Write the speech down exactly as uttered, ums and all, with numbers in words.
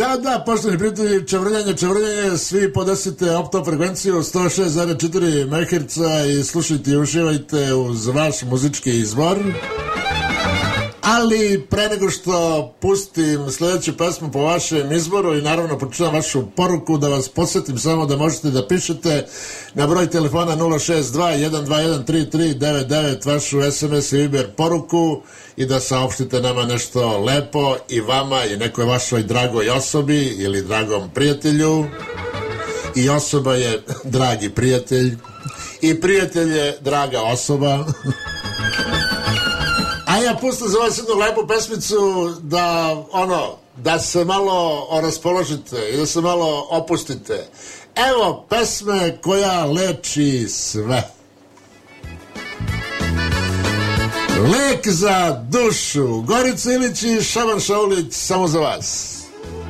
Da, da, poštovani prijatelji, čevrljanje, čevrljanje, svi podesite opto frekvenciju sto šest zarez četiri megaherca i slušajte i uživajte uz vaš muzički izbor. Ali pre nego što pustim sljedeću pesmu po vašem izboru i naravno počuvam vašu poruku, da vas podsjetim samo da možete da pišete na broj telefona nula šest dva jedan dva jedan tri tri devet devet vašu es em es i Viber poruku i da saopštite nama nešto lepo i vama i nekoj vašoj dragoj osobi ili dragom prijatelju. I osoba je dragi prijatelj i prijatelj je draga osoba. A ja pustim za vas jednu lepu pesmicu da, ono, da se malo raspoložite i da se malo opustite. Evo pesme koja leči sve. Lek za dušu. Gorica Ilić i Šaban Šaulić, samo za vas.